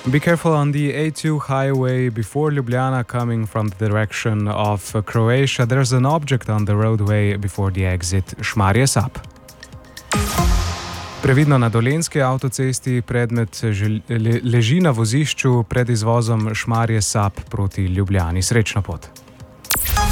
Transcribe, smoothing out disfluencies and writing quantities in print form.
Be careful on the A2 highway before Ljubljana coming from the direction of Croatia. There's an object on the roadway before the exit Šmarje Sap. Previdno na Dolenjski avtocesti, predmet leži na vozišču pred izvozom Šmarje Sap proti Ljubljani. Srečno pot.